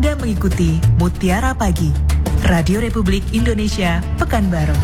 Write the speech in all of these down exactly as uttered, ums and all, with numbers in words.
Anda mengikuti Mutiara Pagi, Radio Republik Indonesia, Pekanbaru.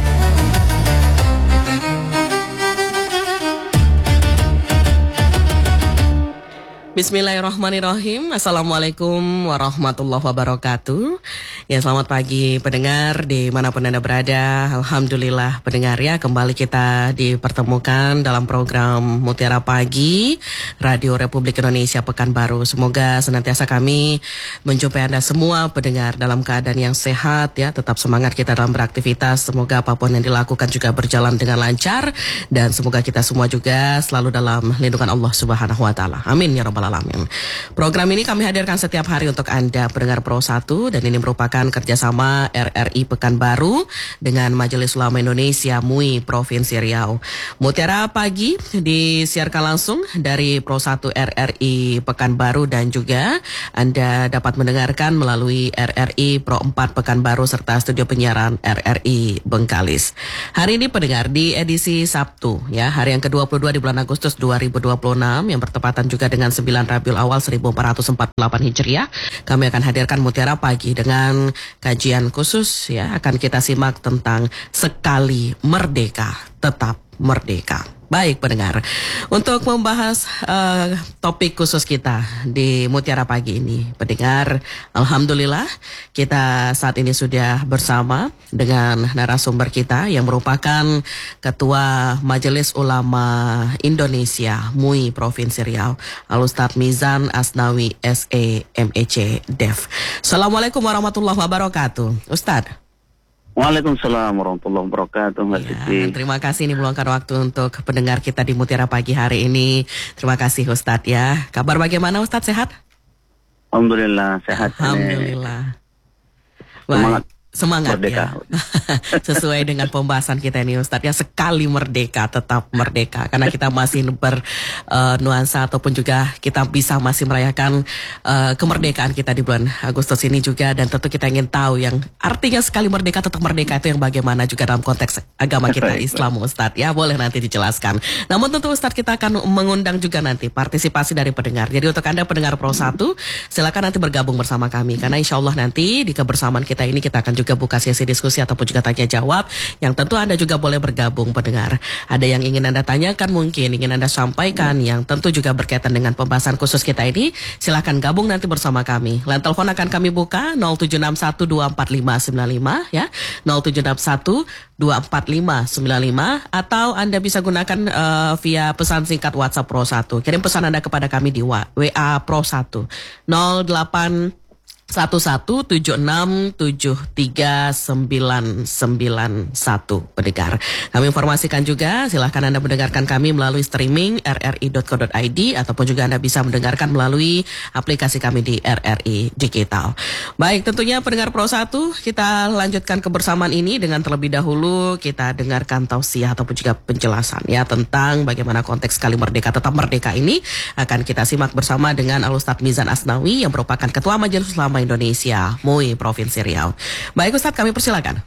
Bismillahirrahmanirrahim. Assalamualaikum warahmatullahi wabarakatuh. Ya, selamat pagi pendengar dimanapun Anda berada. Alhamdulillah pendengar ya, kembali kita dipertemukan dalam program Mutiara Pagi Radio Republik Indonesia Pekanbaru. Semoga senantiasa kami menjumpai Anda semua pendengar dalam keadaan yang sehat ya, tetap semangat kita dalam beraktivitas. Semoga apapun yang dilakukan juga berjalan dengan lancar, dan semoga kita semua juga selalu dalam lindungan Allah Subhanahu wa taala. Amin ya rabbal alamin. Program ini kami hadirkan setiap hari untuk Anda pendengar Pro satu, dan ini merupakan kerjasama R R I Pekanbaru dengan Majelis Ulama Indonesia M U I Provinsi Riau. Mutiara Pagi disiarkan langsung dari Pro satu R R I Pekanbaru, dan juga Anda dapat mendengarkan melalui R R I Pro empat Pekanbaru serta studio penyiaran R R I Bengkalis. Hari ini pendengar di edisi Sabtu ya, hari yang ke dua puluh dua di bulan Agustus dua ribu dua puluh enam yang bertepatan juga dengan sembilan Rabiul Awal seribu empat ratus empat puluh delapan Hijriah. Kami akan hadirkan Mutiara Pagi dengan kajian khusus ya, akan kita simak tentang sekali merdeka tetap merdeka. Baik pendengar, untuk membahas uh, topik khusus kita di Mutiara Pagi ini, pendengar, alhamdulillah kita saat ini sudah bersama dengan narasumber kita yang merupakan Ketua Majelis Ulama Indonesia M U I Provinsi Riau, Al-Ustadz Mizan Asnawi S E M E C D E F. Assalamualaikum warahmatullahi wabarakatuh, Ustadz. Waalaikumsalam warahmatullahi wabarakatuh. Ya, terima kasih ini meluangkan waktu untuk pendengar kita di Mutiara Pagi hari ini. Terima kasih Ustadz ya. Kabar bagaimana Ustadz, sehat? Alhamdulillah sehat. Alhamdulillah. Semangat. Semangat merdeka. Ya. Sesuai dengan pembahasan kita ini Ustadz ya, sekali merdeka tetap merdeka. Karena kita masih bernuansa uh, ataupun juga kita bisa masih merayakan uh, kemerdekaan kita di bulan Agustus ini juga. Dan tentu kita ingin tahu yang artinya sekali merdeka tetap merdeka itu yang bagaimana juga dalam konteks agama kita Islam Ustadz ya. Boleh nanti dijelaskan. Namun tentu Ustadz kita akan mengundang juga nanti partisipasi dari pendengar. Jadi untuk Anda pendengar Pro satu, silakan nanti bergabung bersama kami. Karena insya Allah nanti di kebersamaan kita ini kita akan juga buka sesi diskusi ataupun juga tanya jawab yang tentu Anda juga boleh bergabung pendengar. Ada yang ingin Anda tanyakan mungkin, ingin Anda sampaikan yang tentu juga berkaitan dengan pembahasan khusus kita ini, silakan gabung nanti bersama kami. Line telepon akan kami buka nol tujuh enam satu dua empat lima sembilan lima ya, nol tujuh enam satu dua empat lima sembilan lima, atau Anda bisa gunakan uh, via pesan singkat WhatsApp Pro satu. Kirim pesan Anda kepada kami di W A Pro satu nol delapan satu satu tujuh enam tujuh tiga sembilan sembilan satu pendengar. Kami informasikan juga silahkan Anda mendengarkan kami melalui streaming r r i dot co dot i d ataupun juga Anda bisa mendengarkan melalui aplikasi kami di R R I Digital. Baik, tentunya pendengar Pro satu, kita lanjutkan kebersamaan ini dengan terlebih dahulu kita dengarkan tausiah ataupun juga penjelasan ya tentang bagaimana konteks sekali merdeka tetap merdeka ini akan kita simak bersama dengan Al-Ustadz Mizan Asnawi yang merupakan Ketua Majelis Ulama Indonesia M U I Provinsi Riau. Baik Ustadz, kami persilakan.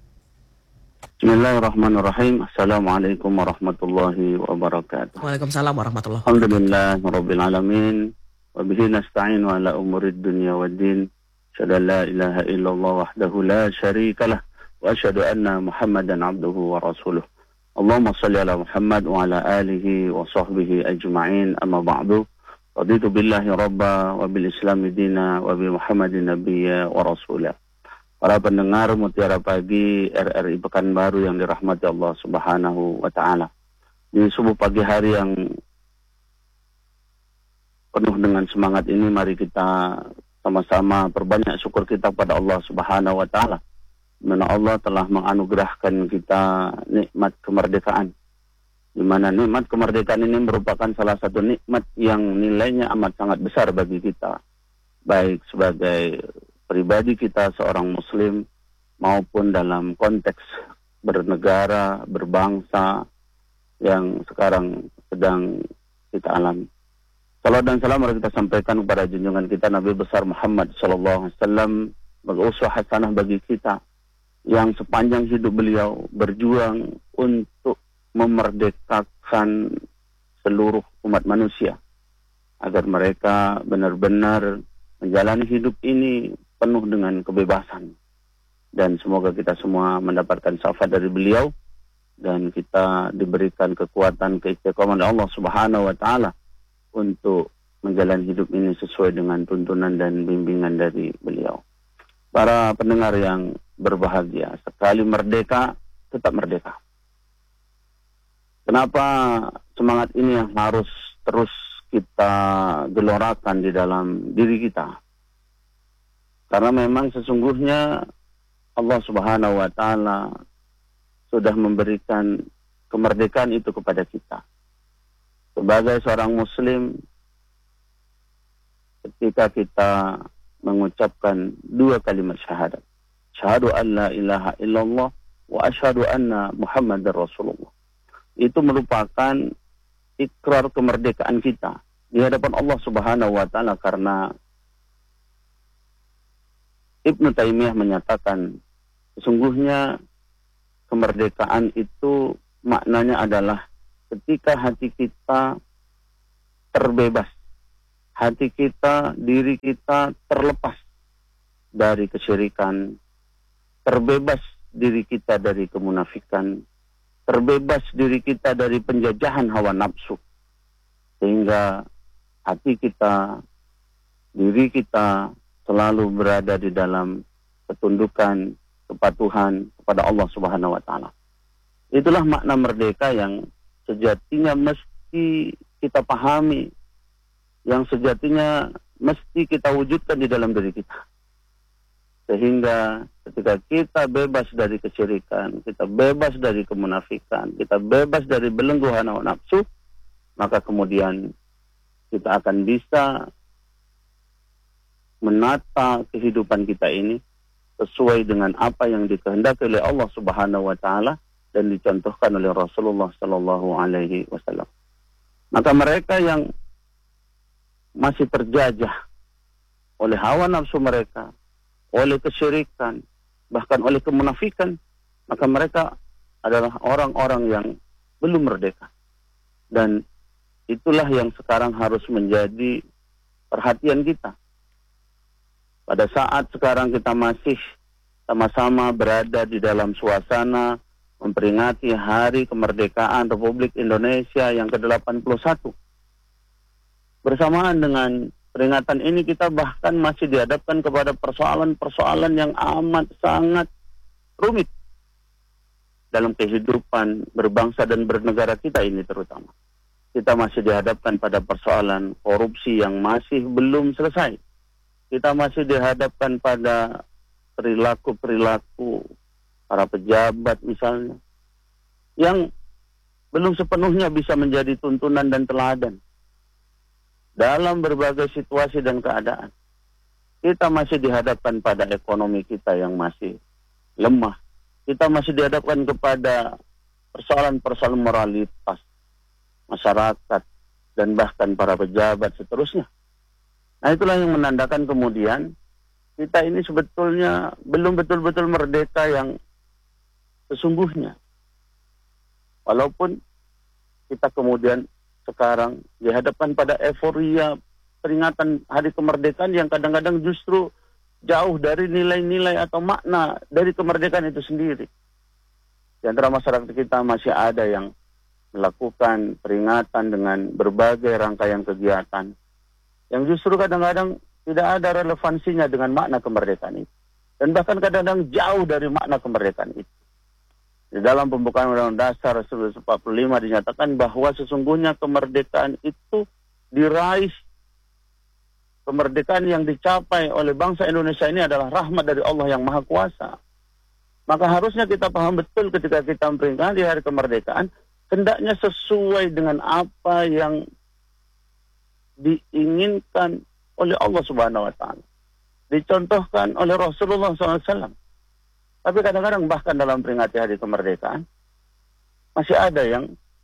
Bismillahirrahmanirrahim. Assalamualaikum warahmatullahi wabarakatuh. Waalaikumsalam warahmatullahi wabarakatuh. Alhamdulillah rabbil alamin wa bihi nasta'in wa ala umurid dunya waddin. Asyhadu an la ilaha illallah wahdahu la syarikalah wa asyhadu anna Muhammadan abduhu wa rasuluh. Allahumma shalli ala Muhammad wa ala alihi wa sahbihi ajma'in. Amma ba'du. Raditu billahi rabba wa bil islami dina wa bi Muhammadin nabiyya wa rasulah. Para pendengar Mutiara Pagi R R I Pekanbaru yang dirahmati Allah Subhanahu wa taala. Di subuh pagi hari yang penuh dengan semangat ini, mari kita sama-sama perbanyak syukur kita pada Allah Subhanahu wa taala. Di mana Allah telah menganugerahkan kita nikmat kemerdekaan. Di mana nikmat kemerdekaan ini merupakan salah satu nikmat yang nilainya amat sangat besar bagi kita, baik sebagai pribadi kita seorang muslim maupun dalam konteks bernegara, berbangsa yang sekarang sedang kita alami. Salam dan salam mari kita sampaikan kepada junjungan kita Nabi besar Muhammad sallallahu alaihi wasallam sebagai uswah hasanah bagi kita yang sepanjang hidup beliau berjuang untuk memerdekakan seluruh umat manusia agar mereka benar-benar menjalani hidup ini penuh dengan kebebasan. Dan semoga kita semua mendapatkan syafaat dari beliau dan kita diberikan kekuatan keistiqomahan Allah Subhanahu wa taala untuk menjalani hidup ini sesuai dengan tuntunan dan bimbingan dari beliau. Para pendengar yang berbahagia, sekali merdeka tetap merdeka. Kenapa semangat ini yang harus terus kita gelorakan di dalam diri kita? Karena memang sesungguhnya Allah Subhanahu wa taala sudah memberikan kemerdekaan itu kepada kita. Sebagai seorang muslim, ketika kita mengucapkan dua kalimat syahadat, syahadu an la ilaha illallah wa asyhadu anna Muhammadar Rasulullah, itu merupakan ikrar kemerdekaan kita di hadapan Allah Subhanahu wa taala. Karena Ibnu Taimiyah menyatakan sesungguhnya kemerdekaan itu maknanya adalah ketika hati kita terbebas, hati kita, diri kita terlepas dari kesyirikan, terbebas diri kita dari kemunafikan, terbebas diri kita dari penjajahan hawa nafsu, sehingga hati kita, diri kita selalu berada di dalam ketundukan, kepatuhan kepada Allah Subhanahu wa taala. Itulah makna merdeka yang sejatinya mesti kita pahami, yang sejatinya mesti kita wujudkan di dalam diri kita. Sehingga ketika kita bebas dari kesyirikan, kita bebas dari kemunafikan, kita bebas dari belenggu hawa nafsu, maka kemudian kita akan bisa menata kehidupan kita ini sesuai dengan apa yang dikehendaki oleh Allah Subhanahu wa taala dan dicontohkan oleh Rasulullah sallallahu alaihi wasallam. Maka mereka yang masih terjajah oleh hawa nafsu mereka, oleh kesyirikan, bahkan oleh kemunafikan, maka mereka adalah orang-orang yang belum merdeka. Dan itulah yang sekarang harus menjadi perhatian kita. Pada saat sekarang kita masih sama-sama berada di dalam suasana memperingati Hari Kemerdekaan Republik Indonesia yang ke delapan puluh satu. Bersamaan dengan peringatan ini kita bahkan masih dihadapkan kepada persoalan-persoalan yang amat sangat rumit dalam kehidupan berbangsa dan bernegara kita ini terutama. Kita masih dihadapkan pada persoalan korupsi yang masih belum selesai. Kita masih dihadapkan pada perilaku-perilaku para pejabat misalnya, yang belum sepenuhnya bisa menjadi tuntunan dan teladan dalam berbagai situasi dan keadaan. Kita masih dihadapkan pada ekonomi kita yang masih lemah. Kita masih dihadapkan kepada persoalan-persoalan moralitas masyarakat dan bahkan para pejabat seterusnya. Nah, itulah yang menandakan kemudian kita ini sebetulnya belum betul-betul merdeka yang sesungguhnya. Walaupun kita kemudian sekarang dihadapkan pada euforia peringatan Hari Kemerdekaan yang kadang-kadang justru jauh dari nilai-nilai atau makna dari kemerdekaan itu sendiri. Di antara masyarakat kita masih ada yang melakukan peringatan dengan berbagai rangkaian kegiatan yang justru kadang-kadang tidak ada relevansinya dengan makna kemerdekaan itu. Dan bahkan kadang-kadang jauh dari makna kemerdekaan itu. Di dalam pembukaan Undang-Undang Dasar seribu sembilan ratus empat puluh lima dinyatakan bahwa sesungguhnya kemerdekaan itu diraih, kemerdekaan yang dicapai oleh bangsa Indonesia ini adalah rahmat dari Allah yang Maha Kuasa. Maka harusnya kita paham betul ketika kita memperingati Hari Kemerdekaan, hendaknya sesuai dengan apa yang diinginkan oleh Allah Subhanahu wa taala, dicontohkan oleh Rasulullah shallallahu alaihi wasallam. Tapi kadang-kadang bahkan dalam peringati Hari Kemerdekaan masih ada yang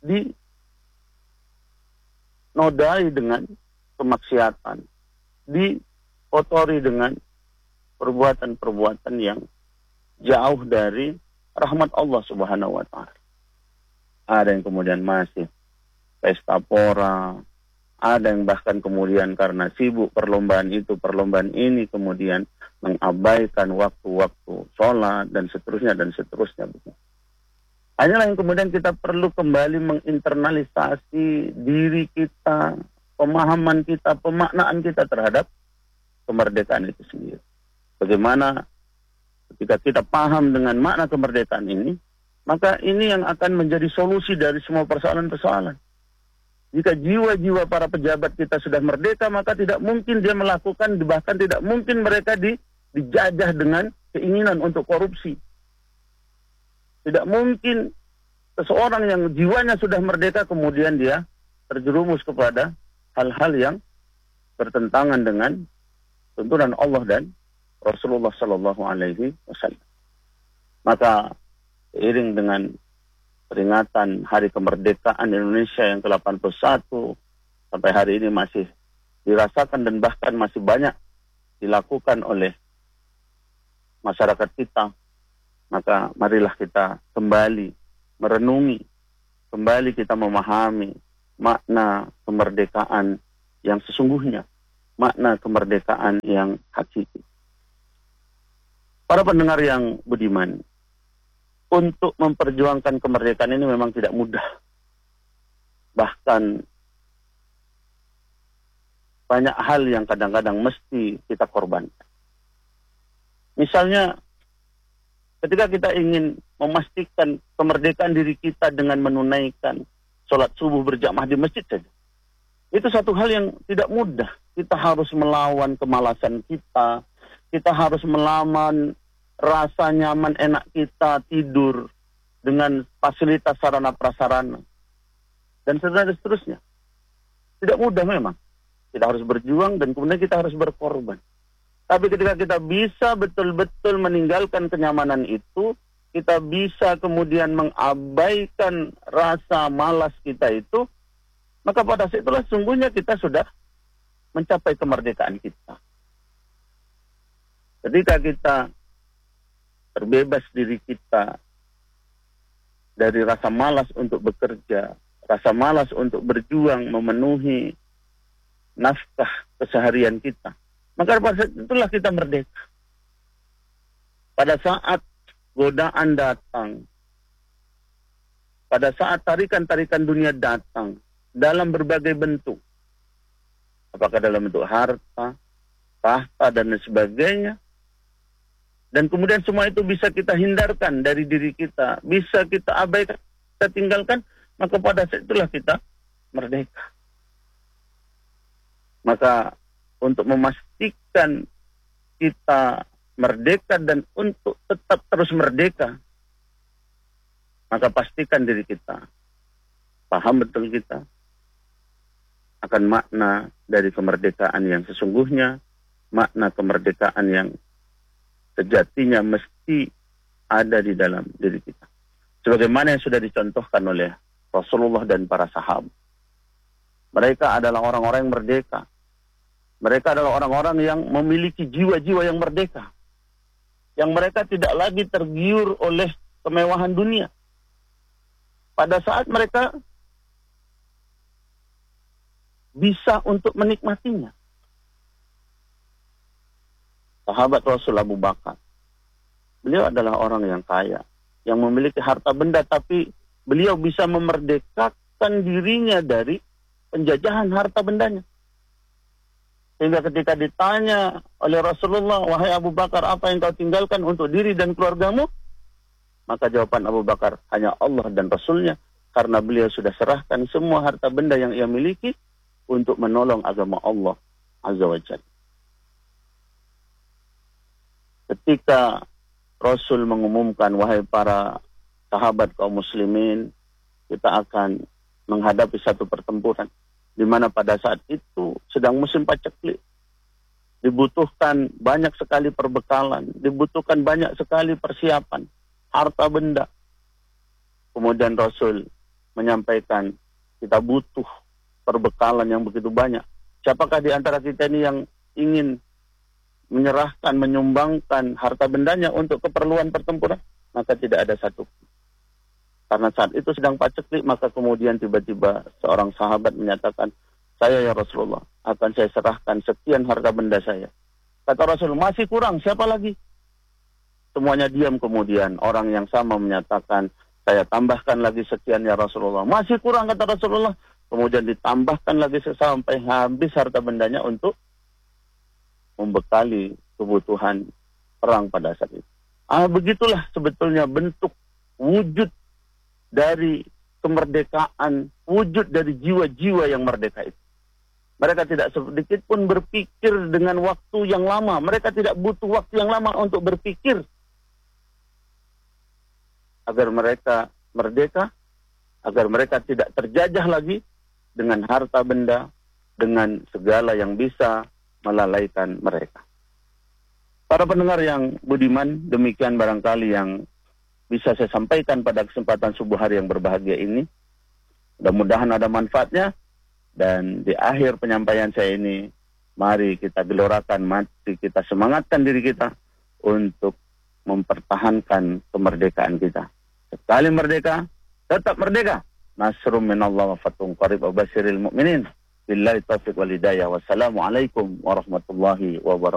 dinodai dengan kemaksiatan, dikotori dengan perbuatan-perbuatan yang jauh dari rahmat Allah Subhanahu wa taala. Ada yang kemudian masih pesta pora, Ada yang bahkan kemudian karena sibuk perlombaan itu, perlombaan ini, kemudian mengabaikan waktu-waktu sholat dan seterusnya dan seterusnya. Hanyalah yang kemudian kita perlu kembali menginternalisasi diri kita, pemahaman kita, pemaknaan kita terhadap kemerdekaan itu sendiri. Bagaimana ketika kita paham dengan makna kemerdekaan ini, maka ini yang akan menjadi solusi dari semua persoalan-persoalan. Jika jiwa-jiwa para pejabat kita sudah merdeka, maka tidak mungkin dia melakukan, bahkan tidak mungkin mereka di, dijajah dengan keinginan untuk korupsi. Tidak mungkin seseorang yang jiwanya sudah merdeka kemudian dia terjerumus kepada hal-hal yang bertentangan dengan tuntunan Allah dan Rasulullah Sallallahu Alaihi Wasallam. Maka seiring dengan peringatan Hari Kemerdekaan Indonesia yang ke delapan puluh satu sampai hari ini masih dirasakan dan bahkan masih banyak dilakukan oleh masyarakat kita, maka marilah kita kembali merenungi, kembali kita memahami makna kemerdekaan yang sesungguhnya, makna kemerdekaan yang hakiki. Para pendengar yang budiman, untuk memperjuangkan kemerdekaan ini memang tidak mudah. Bahkan banyak hal yang kadang-kadang mesti kita korbankan. Misalnya, ketika kita ingin memastikan kemerdekaan diri kita dengan menunaikan sholat subuh berjamaah di masjid saja, itu satu hal yang tidak mudah. Kita harus melawan kemalasan kita, kita harus melawan rasa nyaman enak kita tidur dengan fasilitas sarana prasarana dan seterusnya. Tidak mudah memang. Kita harus berjuang dan kemudian kita harus berkorban. Tapi ketika kita bisa betul-betul meninggalkan kenyamanan itu, kita bisa kemudian mengabaikan rasa malas kita itu, maka pada saat itulah sungguhnya kita sudah mencapai kemerdekaan kita. Ketika kita terbebas diri kita dari rasa malas untuk bekerja, rasa malas untuk berjuang memenuhi nafkah keseharian kita, maka pada saat itulah kita merdeka. Pada saat godaan datang, pada saat tarikan-tarikan dunia datang dalam berbagai bentuk, apakah dalam bentuk harta, tahta, dan lain sebagainya, dan kemudian semua itu bisa kita hindarkan dari diri kita, bisa kita abaikan, kita tinggalkan, maka pada saat itulah kita merdeka. Maka untuk memastikan kita merdeka dan untuk tetap terus merdeka, maka pastikan diri kita paham betul kita akan makna dari kemerdekaan yang sesungguhnya, makna kemerdekaan yang sejatinya mesti ada di dalam diri kita. Sebagaimana yang sudah dicontohkan oleh Rasulullah dan para sahabat. Mereka adalah orang-orang yang merdeka. Mereka adalah orang-orang yang memiliki jiwa-jiwa yang merdeka. Yang mereka tidak lagi tergiur oleh kemewahan dunia. Pada saat mereka bisa untuk menikmatinya. Sahabat Rasul Abu Bakar, beliau adalah orang yang kaya, yang memiliki harta benda, tapi beliau bisa memerdekakan dirinya dari penjajahan harta bendanya. Sehingga ketika ditanya oleh Rasulullah, wahai Abu Bakar, apa yang kau tinggalkan untuk diri dan keluargamu? Maka jawaban Abu Bakar, hanya Allah dan Rasulnya, karena beliau sudah serahkan semua harta benda yang ia miliki untuk menolong agama Allah Azza wa Jalla. Ketika Rasul mengumumkan, wahai para sahabat kaum muslimin, kita akan menghadapi satu pertempuran, di mana pada saat itu sedang musim paceklik. Dibutuhkan banyak sekali perbekalan, dibutuhkan banyak sekali persiapan, harta benda. Kemudian Rasul menyampaikan, kita butuh perbekalan yang begitu banyak. Siapakah di antara kita ini yang ingin menyerahkan, menyumbangkan harta bendanya untuk keperluan pertempuran? Maka tidak ada satu. Karena saat itu sedang paceklik, maka kemudian tiba-tiba seorang sahabat menyatakan, saya ya Rasulullah, akan saya serahkan sekian harta benda saya. Kata Rasul, masih kurang, siapa lagi? Semuanya diam, kemudian orang yang sama menyatakan, saya tambahkan lagi sekian ya Rasulullah. Masih kurang, kata Rasulullah. Kemudian ditambahkan lagi sampai habis harta bendanya untuk membekali kebutuhan perang pada saat itu. Ah, begitulah sebetulnya bentuk wujud dari kemerdekaan, wujud dari jiwa-jiwa yang merdeka itu. Mereka tidak sedikit pun berpikir dengan waktu yang lama. Mereka tidak butuh waktu yang lama untuk berpikir agar mereka merdeka, agar mereka tidak terjajah lagi dengan harta benda, dengan segala yang bisa melalaikan mereka. Para pendengar yang budiman, demikian barangkali yang bisa saya sampaikan pada kesempatan subuh hari yang berbahagia ini. Mudah-mudahan ada manfaatnya. Dan di akhir penyampaian saya ini, mari kita gelorakan, mari kita semangatkan diri kita untuk mempertahankan kemerdekaan kita. Sekali merdeka, tetap merdeka. Nasrum minallah wa fathun qarib wa basyiril mu'minin. Billahi taufiq wal hidayah. Wassalamualaikum warahmatullahi wabarakatuh.